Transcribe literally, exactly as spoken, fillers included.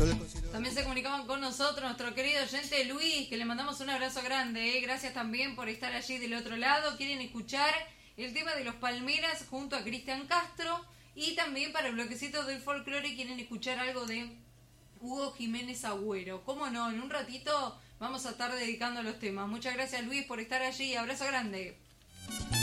También se comunicaban con nosotros nuestro querido oyente Luis, que le mandamos un abrazo grande, ¿eh? Gracias también por estar allí del otro lado. Quieren escuchar el tema de los Palmeras junto a Cristian Castro, y también para el bloquecito del folclore quieren escuchar algo de Hugo Jiménez Agüero. ¿Cómo no? En un ratito vamos a estar dedicando los temas. Muchas gracias, Luis, por estar allí. Abrazo grande.